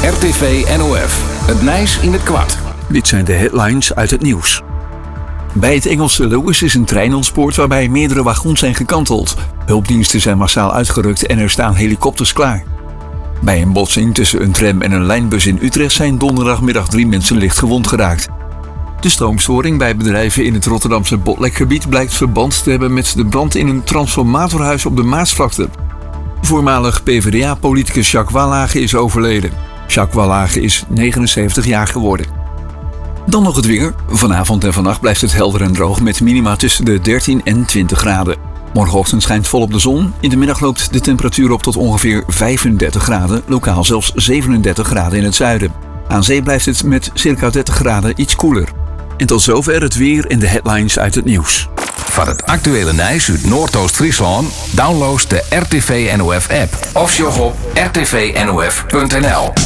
RTV NOF. Het Nijs in het kwart. Dit zijn de headlines uit het nieuws. Bij het Engelse Lewis is een trein ontspoord waarbij meerdere wagons zijn gekanteld. Hulpdiensten zijn massaal uitgerukt en er staan helikopters klaar. Bij een botsing tussen een tram en een lijnbus in Utrecht zijn donderdagmiddag 3 mensen licht gewond geraakt. De stroomstoring bij bedrijven in het Rotterdamse Botlekgebied blijkt verband te hebben met de brand in een transformatorhuis op de Maasvlakte. Voormalig PvdA-politicus Jacques Wallage is overleden. Jacques Wallage is 79 jaar geworden. Dan nog het weer. Vanavond en vannacht blijft het helder en droog met minima tussen de 13 en 20 graden. Morgenochtend schijnt volop de zon. In de middag loopt de temperatuur op tot ongeveer 35 graden, lokaal zelfs 37 graden in het zuiden. Aan zee blijft het met circa 30 graden iets koeler. En tot zover het weer en de headlines uit het nieuws. Van het actuele Nijs uit Noordoost-Friesland download de RTV NOF app of sjog op rtvnof.nl.